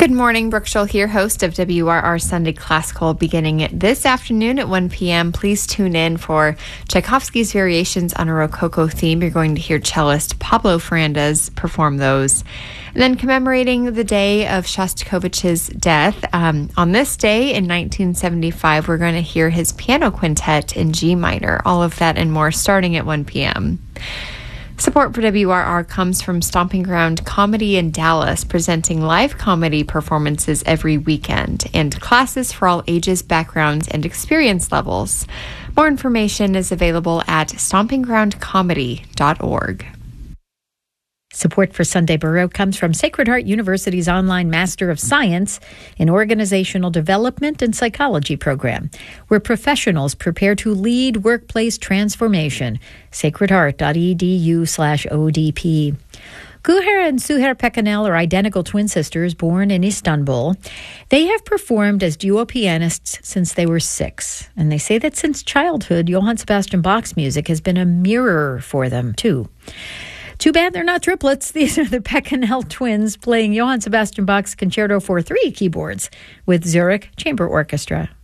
Good morning, Brooke Scholl here, host of WRR Sunday Classical, beginning this afternoon at 1 p.m. Please tune in for Tchaikovsky's Variations on a Rococo theme. You're going to hear cellist Pablo Ferrandez perform those. And then commemorating the day of Shostakovich's death, on this day in 1975, we're going to hear his piano quintet in G minor. All of that and more starting at 1 p.m. Support for WRR comes from Stomping Ground Comedy in Dallas, presenting live comedy performances every weekend and classes for all ages, backgrounds, and experience levels. More information is available at stompinggroundcomedy.org. Support for Sunday Baroque comes from Sacred Heart University's online Master of Science in Organizational Development and Psychology program, where professionals prepare to lead workplace transformation. sacredheart.edu/ODP. Guher and Suher Pekanel are identical twin sisters born in Istanbul. They have performed as duo pianists since they were 6, and they say that since childhood, Johann Sebastian Bach's music has been a mirror for them, too. Too bad they're not triplets. These are the Pekanel twins playing Johann Sebastian Bach's Concerto for 3 keyboards with Zurich Chamber Orchestra.